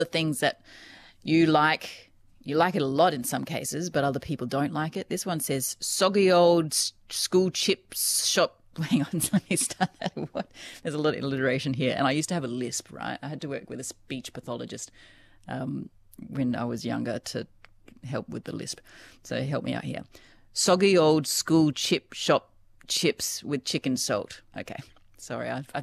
the things that you like it a lot in some cases, but other people don't like it. This one says soggy old school chip shop. Hang on, let me start that. What? There's a lot of alliteration here. And I used to have a lisp, right? I had to work with a speech pathologist when I was younger to help with the lisp. So help me out here. Soggy old school chip shop chips with chicken salt. Okay. Sorry, I've